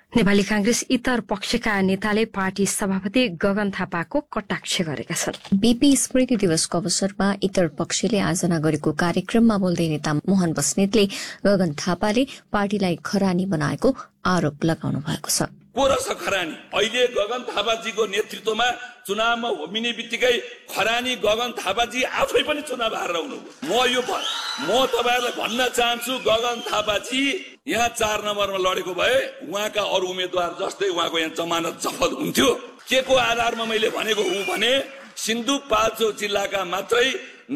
नेपाली कांग्रेस इतर पक्षका नेताले पार्टी सभापति गगन थापाको कटाक्ष गरेका छन्। बीपी स्मृति दिवसको अवसरमा इतर पक्षले आयोजना गरेको कार्यक्रममा बोल्दै नेता मोहन बस्नेतले गगन थापाले पार्टीलाई खरानी बनाएको आरोप लगाउनु भएको छ। को रहेछ खरानी? अहिले गगन थापाजीको नेतृत्वमा चुनावमा होमिने बित्तिकै खरानी गगन थापाजी आफै पनि चुनाव हारेर हुनुभयो। म तपाईहरुलाई भन्न चाहन्छु, गगन थापाजी यहाँ 4 नम्बरमा लडेको भए उहाँका अरु उम्मेदवार जस्तै उहाँको यहाँ जमानत जफत हुन्थ्यो। के को आधारमा मैले भनेको हुँ भने सिन्धुपाल्चोक जिल्लाका मात्रै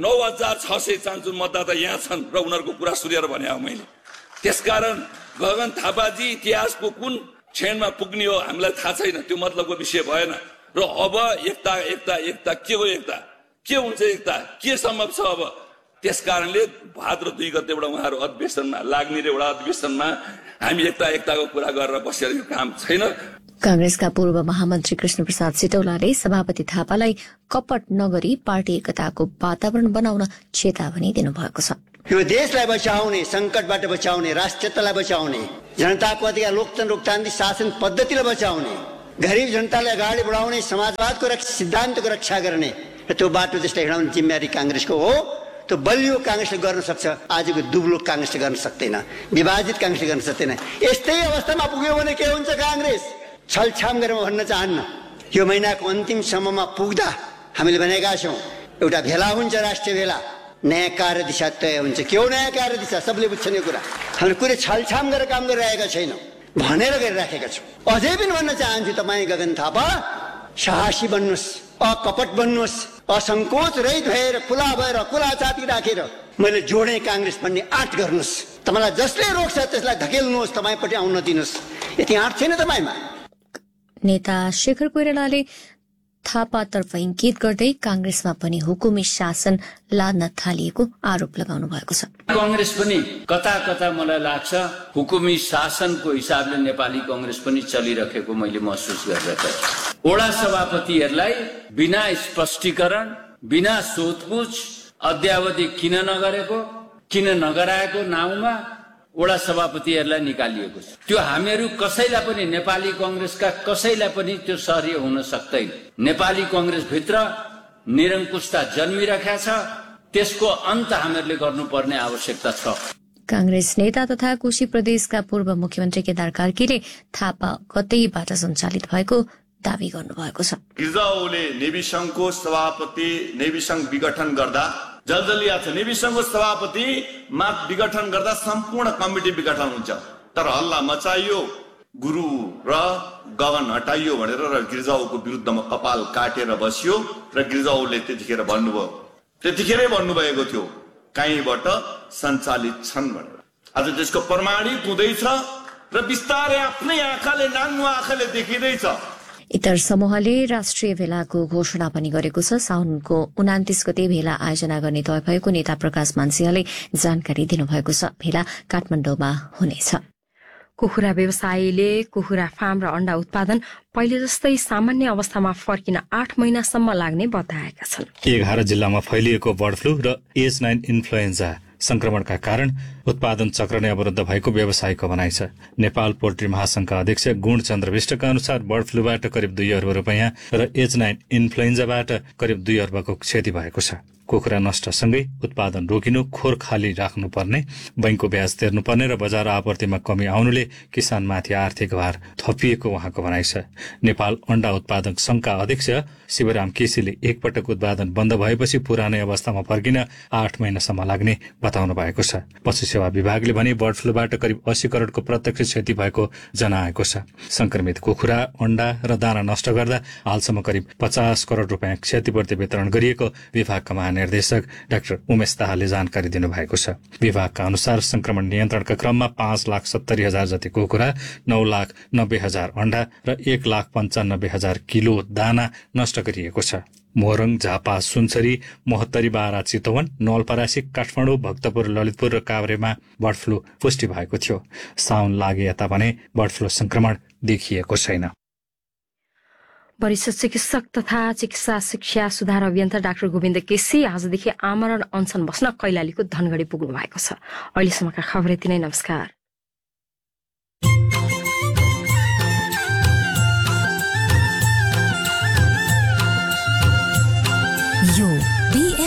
9600 मतदाता यहाँ छन् र उनीहरूको कुरा सुनेर भने हो मैले। त्यसकारण गगन थापाजी इतिहासको कुन क्षणमा पुग्ने हो हामीलाई थाहा छैन, त्यो मतलबको विषय भएन। र अब एकता के हो एकता? के हुन्छ एकता? के सम्भव छ अब? त्यसकारणले भाद्र 2 गतेबाट उहाँहरू अधिवेशनमा लाग्ने र एउटा अधिवेशनमा हामी एकताको कुरा गरेर बसेर यो काम छैन। कांग्रेसका पूर्व महामन्त्री कृष्ण प्रसाद सिटौलाले सभापति थापालाई कपट नगरी पार्टी एकताको वातावरण बनाउन चेतावनी दिनुभएको छ। यो देशलाई बचाउने, संकटबाट बचाउने, राष्ट्रियतालाई बचाउने, जनताको अधिकार लोकतान्त्रिक शासन पद्धतिलाई बचाउने, गरीब जनतालाई अगाडि बढाउने, समाजवादको सिद्धान्तको रक्षा गर्ने र त्यो बाटो देशलाई हिँडाउने जिम्मेवारी कांग्रेसको हो। त्यो बलियो कांग्रेसले गर्न सक्छ, आजको दुब्लो कांग्रेसले गर्न सक्दैन, विभाजित कांग्रेसले गर्न सक्दैन। यस्तै अवस्थामा पुग्यो भने के हुन्छ? कांग्रेस छलछाम गरेर भन्न चाहन्न। यो महिनाको अन्तिम सम्ममा पुग्दा हामीले भनेका छौँ एउटा भेला हुन्छ, राष्ट्रिय भेला, नयाँ कार्य दिशा तय हुन्छ। के हो नयाँ कार्य दिशा? सबले बुझ्छन् यो कुरा। हामीले कुनै छलछाम गरेर काम गरिरहेका छैनौँ, भनेर गरिराखेका छौँ। अझै पनि भन्न चाहन्छु, तपाईँ गगन थापा साहसी बन्नुहोस्, अकपट बन्नुहोस्, असङ्कोच रहित भएर खुला भएर खुला छाती राखेर मैले जोडे कांग्रेस भन्ने आँट गर्नुहोस्। तपाईँलाई जसले रोक्छ त्यसलाई धकेल्नुहोस्, तपाईँपट्टि आउन दिनुहोस्। यति आँट छैन तपाईँमा। नेता शेखर कोइरालाले थापातर्फ इंगित गर्दै कांग्रेसमा पनि हुकुमी शासन लाद्न थालिएको आरोप लगाउनु भएको छ। कांग्रेस पनि कता कता मलाई लाग्छ हुकुमी शासनको हिसाबले नेपाली कांग्रेस पनि चलिरहेको मैले महसुस गरिरहेको छु। वडा सभापतिहरूलाई बिना स्पष्टीकरण, बिना सोधपुछ अद्यावधि किन नगरेको, किन नगराएको नाउँमा वडा सभापतिहरूलाई निकालिएको छ। त्यो हामीहरू कसैलाई पनि, नेपाली कांग्रेसका कसैलाई पनि त्यो सहर्य हुन सक्दैन। नेपाली कांग्रेस भित्र निरङ्कुशता जन्मिरहेको छ, त्यसको अन्त हामीहरूले गर्नुपर्ने आवश्यकता छ। कांग्रेस नेता तथा कोशी प्रदेशका पूर्व मुख्यमन्त्री केदार कार्कीले थापा कतैबाट सञ्चालित भएको दावी गर्नुभएको छ। गिरिजा ओले नेभी संघको सभापति नेभी संघ विघटन गर्दा जलजलिया छ। नेभी संघको सभापति विघटन गर्दा सम्पूर्ण कमिटी विघटन हुन्छ, तर हल्ला मचाइयो, गुरु र गगन हटाइयो भनेर र गिरिजाओको विरुद्धमा कपाल काटेर बसियो र गिरिजाओले त्यतिखेर भन्नुभएको थियो कहीँबाट सञ्चालित छन् भनेर। आज त्यसको प्रमाणित हुँदैछ र बिस्तारै आफ्नै आँखाले, नाङ्गो आँखाले देखिँदैछ। इतर समूहले राष्ट्रिय भेलाको घोषणा पनि गरेको छ। साउनको 29 गते भेला आयोजना गर्ने तय भएको नेता प्रकाश मानसिंहले जानकारी दिनुभएको छ। भेला काठमाडौँमा हुनेछ। कुखुरा व्यवसायीले कुखुरा फार्म र अण्डा उत्पादन पहिले जस्तै सामान्य अवस्थामा फर्किन 8 महिनासम्म लाग्ने बताएका छन्। 11 जिल्लामा फैलिएको बर्ड फ्लू र H9 इन्फ्लुएन्जा संक्रमणका कारण उत्पादन चक्र नै अवरुद्ध भएको व्यवसायीको भनाइ छ। नेपाल पोल्ट्री महासंघका अध्यक्ष गुणचन्द्र विष्टका अनुसार बर्ड फ्लूबाट करिब 2 अर्ब रुपैयाँ र H9 इन्फ्लुएन्जाबाट करिब 2 अर्बको क्षति भएको छ। कुखुरा नष्टसँगै उत्पादन रोकिनु, खोर खाली राख्नुपर्ने, बैंकको ब्याज तिर्नुपर्ने र बजार आपूर्तिमा कमी आउनुले किसानमाथि आर्थिक भार थपिएको उहाँको भनाइ छ। नेपाल अण्डा उत्पादक संघका अध्यक्ष शिवराम केसीले एकपटक उत्पादन बन्द भएपछि पुरानै अवस्थामा फर्किन 8 महिनासम्म लाग्ने बताउनु भएको छ। पशु सेवा विभागले भने बर्ड फ्लूबाट करिब 80 करोड़को प्रत्यक्ष क्षति भएको जनाएको छ। संक्रमित कुखुरा, अण्डा र दाना नष्ट गर्दा हालसम्म करिब 50 करोड़ रुपैयाँ क्षतिपूर्ति वितरण गरिएको विभागका महानिर्देशक डाक्टर उमेश दाहालले जानकारी दिनुभएको छ। विभागका अनुसार संक्रमण नियन्त्रणका क्रममा 5,70,000 जति कुखुरा, 9,90,000 अण्डा र 1,95,000 किलो दाना नष्ट गरिएको छ। मोरङ, झापा, सुनसरी, मोहत्तरी, बारा, चितवन, नवलपरासी, काठमाडौँ, भक्तपुर, ललितपुर र काभ्रेमा बर्ड फ्लू पुष्टि भएको थियो। साउन लागे यता भने बर्ड फ्लू संक्रमण देखिएको छैन। वरिष्ठ चिकित्सक तथा चिकित्सा शिक्षा सुधार अभियन्ता डाक्टर गोविन्द केसी आजदेखि आमरण अनसन बस्न कैलालीको धनगढी पुग्नु भएको छ। अहिलेसम्मका खबर यति नै। नमस्कार।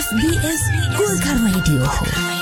SBS गोर्खा रेडियो हो।